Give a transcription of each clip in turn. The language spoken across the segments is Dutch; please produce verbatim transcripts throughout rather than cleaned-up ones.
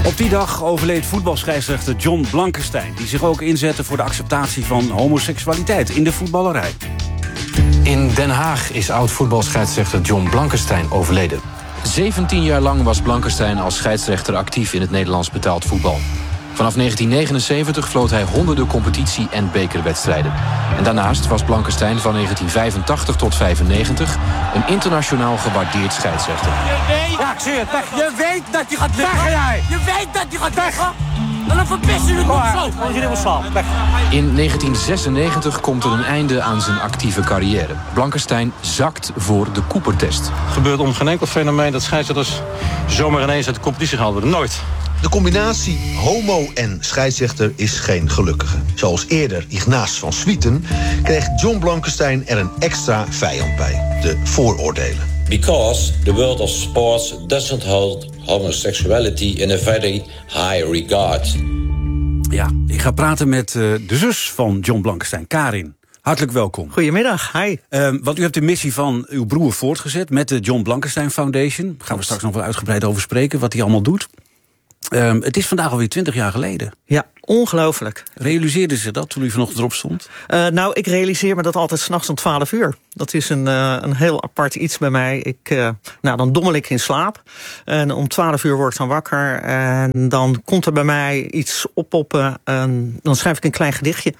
Op die dag overleed voetbalscheidsrechter John Blankenstein, die zich ook inzette voor de acceptatie van homoseksualiteit in de voetballerij. In Den Haag is oud-voetbalscheidsrechter John Blankenstein overleden. zeventien jaar lang was Blankenstein als scheidsrechter actief in het Nederlands betaald voetbal. Vanaf negentien negenenzeventig floot hij honderden competitie- en bekerwedstrijden. En daarnaast was Blankenstein van negentien vijfentachtig tot vijfennegentig... een internationaal gewaardeerd scheidsrechter. Je weet, ja, ik zie het, weg. Je weet dat je gaat liggen. Jij. Je weet dat je gaat liggen. En dan verpest je het nog zo. In negentien zesennegentig komt er een einde aan zijn actieve carrière. Blankenstein zakt voor de Cooper-test. Het gebeurt om geen enkel fenomeen dat scheidsrechters zomaar ineens uit de competitie gehaald worden. Nooit. De combinatie homo en scheidsrechter is geen gelukkige. Zoals eerder Ignace van Swieten kreeg John Blankenstein er een extra vijand bij: de vooroordelen. Because the world of sports doesn't hold homosexuality in a very high regard. Ja, ik ga praten met uh, de zus van John Blankenstein, Karin. Hartelijk welkom. Goedemiddag, hi. Uh, want u hebt de missie van uw broer voortgezet met de John Blankenstein Foundation. Daar gaan we straks nog wel uitgebreid over spreken, wat hij allemaal doet. Uh, het is vandaag alweer twintig jaar geleden. Ja, ongelooflijk. Realiseerde ze dat toen u vanochtend erop stond? Uh, nou, ik realiseer me dat altijd 's nachts om twaalf uur. Dat is een, uh, een heel apart iets bij mij. Ik, uh, nou, dan dommel ik in slaap. En om twaalf uur word ik dan wakker. En dan komt er bij mij iets oppoppen. En dan schrijf ik een klein gedichtje.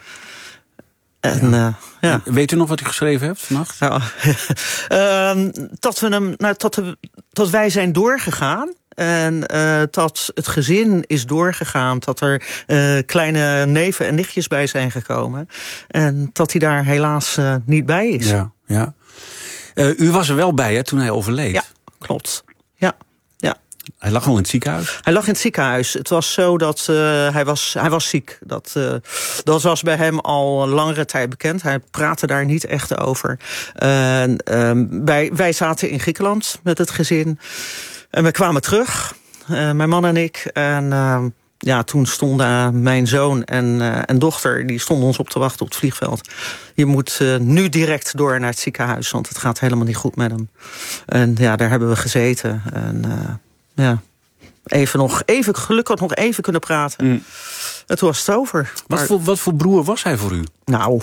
En, ja. Uh, ja. Weet u nog wat u geschreven hebt vannacht? Nou, uh, dat, we hem, nou, dat, we, dat wij zijn doorgegaan. En uh, dat het gezin is doorgegaan. Dat er uh, kleine neven en nichtjes bij zijn gekomen. En dat hij daar helaas uh, niet bij is. Ja, ja. Uh, u was er wel bij, hè, toen hij overleed? Ja, klopt. Ja, ja. Hij lag al in het ziekenhuis? Hij lag in het ziekenhuis. Het was zo dat uh, hij, was, hij was ziek. Dat, uh, dat was bij hem al langere tijd bekend. Hij praatte daar niet echt over. Uh, uh, wij, wij zaten in Griekenland met het gezin. En we kwamen terug, uh, mijn man en ik. En uh, ja, toen stonden uh, mijn zoon en, uh, en dochter, die stonden ons op te wachten op het vliegveld. Je moet uh, nu direct door naar het ziekenhuis, want het gaat helemaal niet goed met hem. En ja, daar hebben we gezeten. En uh, ja, even nog, even, gelukkig nog even kunnen praten. Mm. En toen was het over. Wat, maar, voor, wat voor broer was hij voor u? Nou,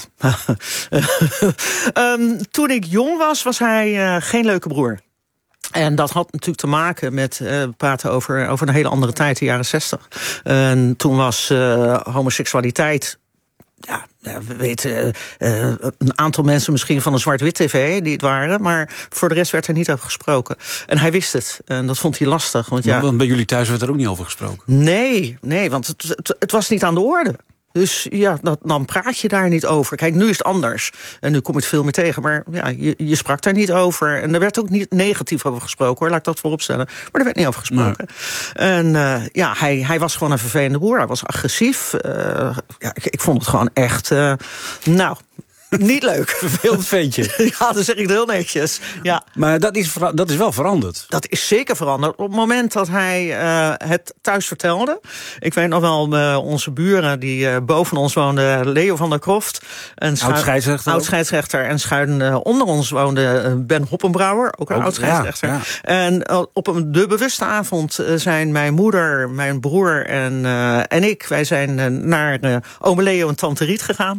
um, toen ik jong was, was hij uh, geen leuke broer. En dat had natuurlijk te maken met, uh, we praten over, over een hele andere tijd, de jaren zestig. En toen was uh, homoseksualiteit, ja, we weten, uh, uh, een aantal mensen misschien van een zwart-wit tv die het waren, maar voor de rest werd er niet over gesproken. En hij wist het. En dat vond hij lastig. Want, ja, want bij jullie thuis werd er ook niet over gesproken? Nee, nee, want het, het, het was niet aan de orde. Dus ja, dat, dan praat je daar niet over. Kijk, nu is het anders. En nu kom je het veel meer tegen. Maar ja, je, je sprak daar niet over. En er werd ook niet negatief over gesproken, hoor. Laat ik dat vooropstellen. Maar er werd niet over gesproken. Nee. En uh, ja, hij, hij was gewoon een vervelende boer. Hij was agressief. Uh, ja, ik, ik vond het gewoon echt... Uh, nou... Niet leuk. Vervelend ventje. Ja, dat zeg ik heel netjes. Ja. Maar dat is, dat is wel veranderd. Dat is zeker veranderd. Op het moment dat hij uh, het thuis vertelde. Ik weet nog wel, uh, onze buren die uh, boven ons woonden, Leo van der Kroft. Oud-scheidsrechter. Oud-scheidsrechter. En schuin uh, onder ons woonde uh, Ben Hoppenbrouwer. Ook een oud-scheidsrechter. Ja, ja. En uh, op een, de bewuste avond uh, zijn mijn moeder, mijn broer en, uh, en ik... wij zijn uh, naar uh, ome Leo en tante Riet gegaan.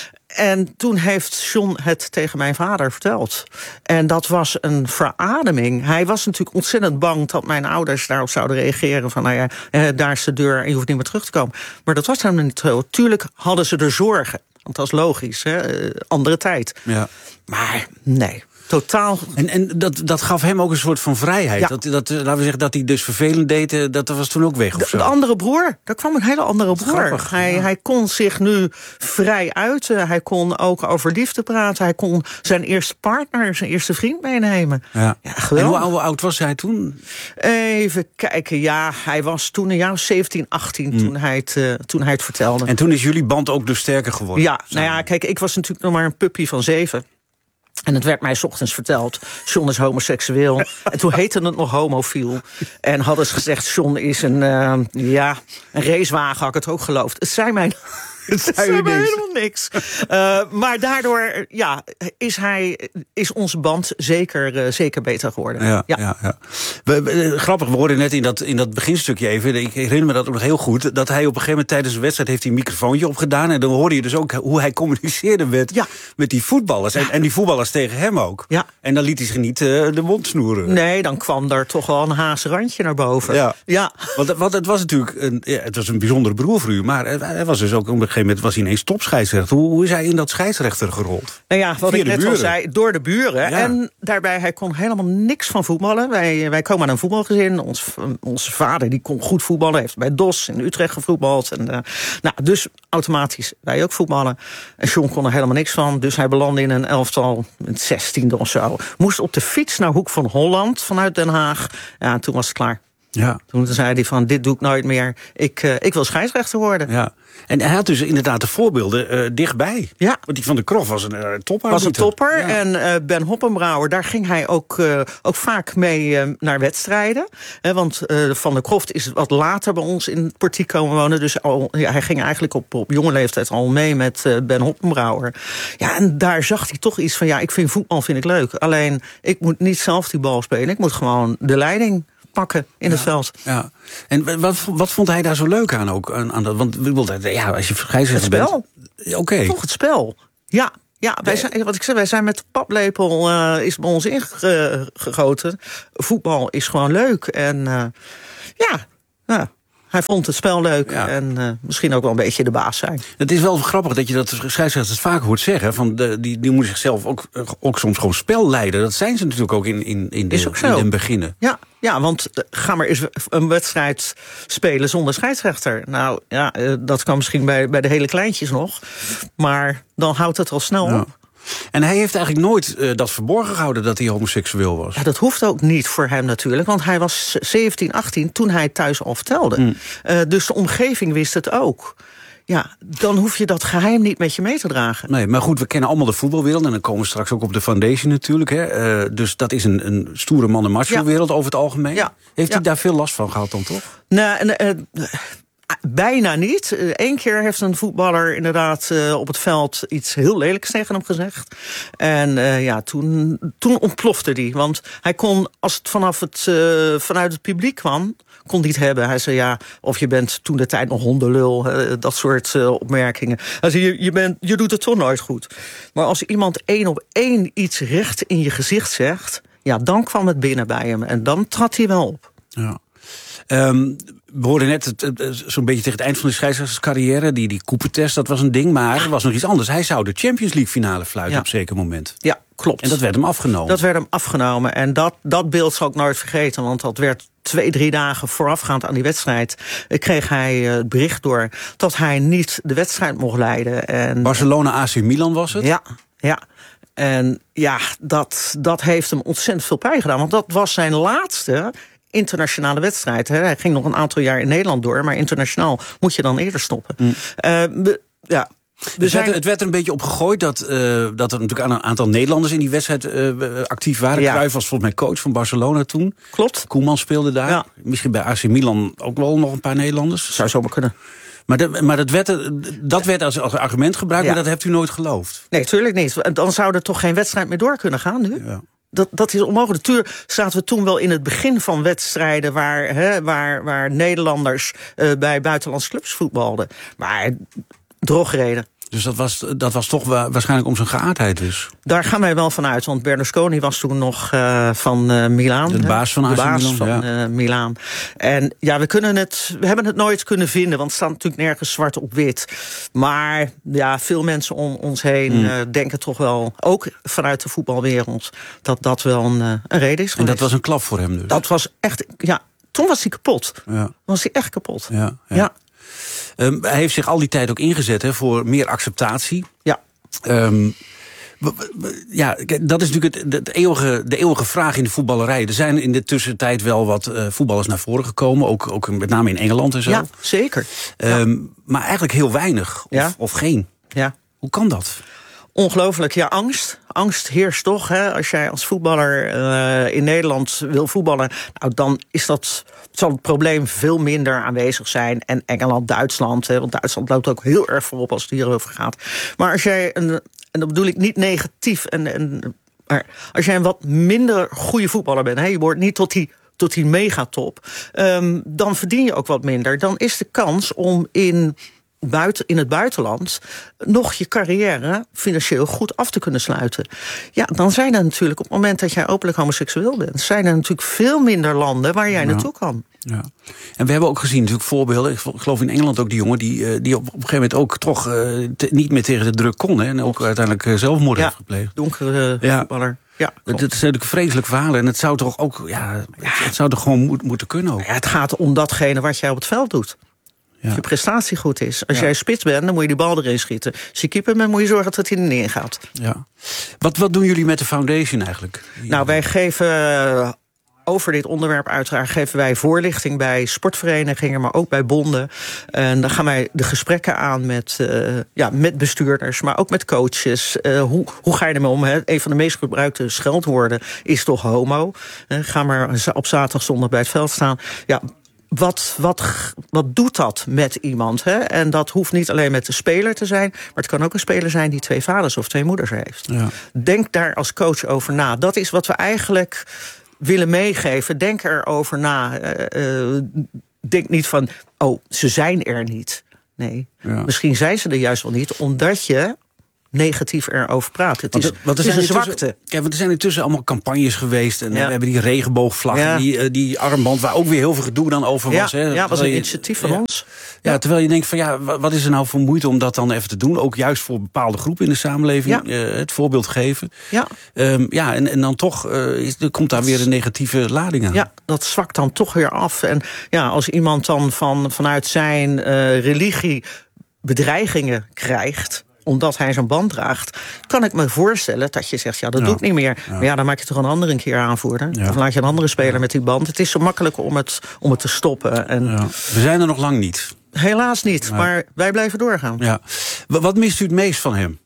En toen heeft John het tegen mijn vader verteld. En dat was een verademing. Hij was natuurlijk ontzettend bang dat mijn ouders daarop zouden reageren. Van nou ja, eh, daar is de deur en je hoeft niet meer terug te komen. Maar dat was helemaal niet zo. Tuurlijk hadden ze er zorgen. Want dat is logisch, hè? Andere tijd. Ja. Maar nee... Totaal. En, en dat, dat gaf hem ook een soort van vrijheid. Ja. Dat, dat, laten we zeggen dat hij dus vervelend deed, dat was toen ook weg. De, of zo. de andere broer, daar kwam een hele andere broer. Grappig, hij, ja. hij kon zich nu vrij uiten. Hij kon ook over liefde praten. Hij kon zijn eerste partner, zijn eerste vriend meenemen. Ja. Ja, en hoe, hoe oud was hij toen? Even kijken, ja, hij was toen een jaar zeventien, achttien hmm. toen, hij het, uh, toen hij het vertelde. En toen is jullie band ook dus sterker geworden? Ja, nou ja, kijk, ik was natuurlijk nog maar een puppy van zeven. En het werd mij 's ochtends verteld, John is homoseksueel. En toen heette het nog homofiel. En hadden ze gezegd, John is een, uh, ja, een racewagen, had ik het ook geloofd. Het zei mij, Ze hebben helemaal niks. Uh, maar daardoor ja, is, hij, is onze band zeker, uh, zeker beter geworden. Ja, ja. Ja, ja. We, we, grappig, we hoorden net in dat, in dat beginstukje even... ik herinner me dat ook nog heel goed... dat hij op een gegeven moment tijdens de wedstrijd... heeft hij een microfoontje opgedaan... en dan hoorde je dus ook hoe hij communiceerde met, ja. met die voetballers. En, en die voetballers tegen hem ook. Ja. En dan liet hij zich niet uh, de mond snoeren. Nee, dan kwam er toch wel een Haagse randje naar boven. Ja. Ja. Want, want het was natuurlijk een, ja, het was een bijzondere broer voor u... maar hij was dus ook op een gegeven moment was hij ineens topscheidsrechter. Hoe, hoe is hij in dat scheidsrechter gerold? Nou ja, wat Via ik net buren. al zei, door de buren. Ja. En daarbij, hij kon helemaal niks van voetballen. Wij, wij komen uit een voetbalgezin. Ons, onze vader die kon goed voetballen. Heeft bij D O S in Utrecht gevoetbald. En, uh, nou, dus automatisch wij ook voetballen. En John kon er helemaal niks van. Dus hij belandde in een elftal, het zestiende of zo. Moest op de fiets naar Hoek van Holland vanuit Den Haag. Ja, en toen was het klaar. Ja. Toen zei hij van, dit doe ik nooit meer. Ik, uh, ik wil scheidsrechter worden. Ja. En hij had dus inderdaad de voorbeelden uh, dichtbij. Ja. Want die van de Krof was een uh, topper. Was een topper. Ja. En uh, Ben Hoppenbrouwer, daar ging hij ook, uh, ook vaak mee uh, naar wedstrijden. Uh, want uh, Van der Kroft is wat later bij ons in het portiek komen wonen. Dus al, ja, hij ging eigenlijk op, op jonge leeftijd al mee met uh, Ben Hoppenbrouwer. Ja, en daar zag hij toch iets van, ja, ik vind voetbal vind ik leuk. Alleen, ik moet niet zelf die bal spelen. Ik moet gewoon de leiding pakken in ja, het veld. Ja. En wat, wat vond hij daar zo leuk aan ook? Aan, aan dat, want ja, als je scheidsrechter bent... Het spel. Oké. Okay. Toch het spel. Ja. Ja, wij zijn, wat ik zei, wij zijn met de paplepel uh, is bij ons ingegoten. Voetbal is gewoon leuk. En uh, ja, nou, hij vond het spel leuk ja. en uh, misschien ook wel een beetje de baas zijn. Het is wel grappig dat je dat scheidsrechters vaak hoort zeggen. Van de, die, die moeten zichzelf ook, ook soms gewoon spel leiden. Dat zijn ze natuurlijk ook in, in, in, de, in het beginnen. Ja, ja, want uh, ga maar eens een wedstrijd spelen zonder scheidsrechter. Nou ja, uh, dat kan misschien bij, bij de hele kleintjes nog. Maar dan houdt het al snel ja. op. En hij heeft eigenlijk nooit uh, dat verborgen gehouden dat hij homoseksueel was. Ja, dat hoeft ook niet voor hem natuurlijk. Want hij was zeventien, achttien toen hij het thuis al vertelde. Mm. Uh, dus de omgeving wist het ook. Ja, dan hoef je dat geheim niet met je mee te dragen. Nee, maar goed, we kennen allemaal de voetbalwereld. En dan komen we straks ook op de foundation natuurlijk. Hè. Uh, dus dat is een, een stoere mannen-macho-wereld ja. over het algemeen. Ja. Heeft ja. hij daar veel last van gehad dan toch? Nou, uh, uh, bijna niet. Eén keer heeft een voetballer inderdaad uh, op het veld iets heel lelijks tegen hem gezegd. En uh, ja, toen, toen ontplofte hij. Want hij kon, als het vanaf het, uh, vanuit het publiek kwam, kon hij het hebben. Hij zei ja, of je bent toen de tijd nog hondenlul, uh, dat soort uh, opmerkingen. Hij zei, je, je, bent, je doet het toch nooit goed. Maar als iemand één op één iets recht in je gezicht zegt, ja, dan kwam het binnen bij hem. En dan trad hij wel op. Ja. Um, we hoorden net het, het, het, zo'n beetje tegen het eind van de scheidsrechterscarrière, die, die Cooper-test, dat was een ding, maar er was nog iets anders. Hij zou de Champions League finale fluiten ja. op een zeker moment. Ja, klopt. En dat werd hem afgenomen. Dat werd hem afgenomen. En dat, dat beeld zal ik nooit vergeten, want dat werd twee, drie dagen voorafgaand aan die wedstrijd, kreeg hij het bericht door dat hij niet de wedstrijd mocht leiden. En Barcelona A C Milan was het? Ja, ja. En ja, dat, dat heeft hem ontzettend veel pijn gedaan, want dat was zijn laatste internationale wedstrijd. Hè. Hij ging nog een aantal jaar in Nederland door, maar internationaal moet je dan eerder stoppen. Mm. Uh, be, ja. Het werd, het werd er een beetje op gegooid dat, uh, dat er natuurlijk een aantal Nederlanders in die wedstrijd uh, actief waren. Ja. Cruijff was volgens mij coach van Barcelona toen. Klopt. Koeman speelde daar. Ja. Misschien bij A C Milan ook wel nog een paar Nederlanders. Zou zomaar kunnen. Maar, de, maar dat werd, dat werd als, als argument gebruikt, ja. maar dat hebt u nooit geloofd? Nee, tuurlijk niet. Dan zou er toch geen wedstrijd meer door kunnen gaan nu? Ja. Dat, dat is onmogelijk. Natuurlijk zaten we toen wel in het begin van wedstrijden waar, hè, waar, waar Nederlanders uh, bij buitenlandse clubs voetbalden. Maar drogreden. Dus dat was, dat was toch waarschijnlijk om zijn geaardheid dus? Daar gaan wij wel van uit, want Berlusconi was toen nog uh, van uh, Milaan. De baas van A C Milan. De baas van ja. uh, Milaan. En ja, we, kunnen het, we hebben het nooit kunnen vinden, want het staat natuurlijk nergens zwart op wit. Maar ja, veel mensen om ons heen mm. uh, denken toch wel, ook vanuit de voetbalwereld, dat dat wel een, uh, een reden is geweest. En dat was een klap voor hem dus? Dat was echt, ja, toen was hij kapot. Ja. Toen was hij echt kapot. Ja, ja. ja. Um, hij heeft zich al die tijd ook ingezet hè, voor meer acceptatie. Ja. Um, ja, dat is natuurlijk het, het eeuwige, de eeuwige vraag in de voetballerij. Er zijn in de tussentijd wel wat uh, voetballers naar voren gekomen. Ook, ook met name in Engeland en zo. Ja, zeker. Um, ja. Maar eigenlijk heel weinig. Of, ja. of geen. Ja. Hoe kan dat? Ongelooflijk, ja, angst. Angst heerst toch, hè? Als jij als voetballer uh, in Nederland wil voetballen, nou, dan is dat, zal het probleem veel minder aanwezig zijn. En Engeland, Duitsland, hè, want Duitsland loopt ook heel erg voorop als het hierover gaat. Maar als jij, een, en dat bedoel ik niet negatief, en, en, maar als jij een wat minder goede voetballer bent, hè, je wordt niet tot die, tot die megatop, um, dan verdien je ook wat minder. Dan is de kans om in... Buiten, in het buitenland nog je carrière financieel goed af te kunnen sluiten. Ja, dan zijn er natuurlijk op het moment dat jij openlijk homoseksueel bent, zijn er natuurlijk veel minder landen waar jij ja. naartoe kan. Ja. En we hebben ook gezien natuurlijk voorbeelden. Ik geloof in Engeland ook die jongen die, die op, op een gegeven moment ook toch uh, te, niet meer tegen de druk kon. Hè, en ook uiteindelijk uh, zelfmoord ja, heeft gepleegd. Donkere ja. voetballer. Ja, het, het is natuurlijk vreselijk verhalen. En het zou toch ook, ja, het, het zou toch gewoon moet, moeten kunnen ook. Ja, het gaat om datgene wat jij op het veld doet. Ja. Als je prestatie goed is. Als ja. jij spits bent, dan moet je die bal erin schieten. Als je keeper bent, moet je zorgen dat hij er niet in gaat. Ja. Wat, wat doen jullie met de foundation eigenlijk? Nou, wij geven uh, over dit onderwerp uiteraard geven wij voorlichting bij sportverenigingen, maar ook bij bonden. En dan gaan wij de gesprekken aan met, uh, ja, met bestuurders, maar ook met coaches. Uh, hoe, hoe ga je ermee om? Hè? Een van de meest gebruikte scheldwoorden is toch homo. Uh, ga maar op zaterdag, zondag bij het veld staan. Ja. Wat, wat, wat doet dat met iemand? Hè? En dat hoeft niet alleen met de speler te zijn, maar het kan ook een speler zijn die twee vaders of twee moeders heeft. Ja. Denk daar als coach over na. Dat is wat we eigenlijk willen meegeven. Denk erover na. Uh, uh, denk niet van, oh, ze zijn er niet. Nee, ja. Misschien zijn ze er juist wel niet, omdat je negatief erover praat. Het is, want, want er het is een zwakte. Kijk, want er zijn intussen allemaal campagnes geweest. En ja. we hebben die regenboogvlag, ja. die, die armband, waar ook weer heel veel gedoe dan over was. Ja, hè. ja was een je, initiatief van ja. ons. Ja, ja, terwijl je denkt van ja, wat is er nou voor moeite om dat dan even te doen? Ook juist voor bepaalde groepen in de samenleving ja. uh, het voorbeeld geven. Ja, um, ja en, en dan toch uh, is, er komt daar weer een negatieve lading aan. Ja, dat zwakt dan toch weer af. En ja, als iemand dan van, vanuit zijn uh, religie bedreigingen krijgt, omdat hij zo'n band draagt, kan ik me voorstellen dat je zegt, ja, dat ja. doe ik niet meer. Ja. Maar ja, dan maak je toch een andere een keer aanvoerder. Ja. Of laat je een andere speler ja. met die band. Het is zo makkelijk om het, om het te stoppen. En ja. We zijn er nog lang niet. Helaas niet, ja. maar wij blijven doorgaan. Ja. Wat mist u het meest van hem?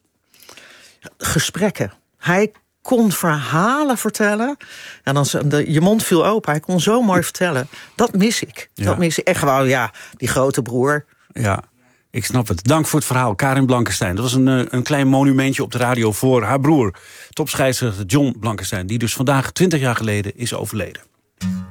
Gesprekken. Hij kon verhalen vertellen. En dan de, je mond viel open. Hij kon zo mooi vertellen. Dat mis ik. Ja. Dat mis ik. En gewoon, ja, die grote broer. Ja. Ik snap het. Dank voor het verhaal, Karin Blankenstein. Dat was een, een klein monumentje op de radio voor haar broer, topscheidsrechter John Blankenstein, die dus vandaag twintig jaar geleden is overleden.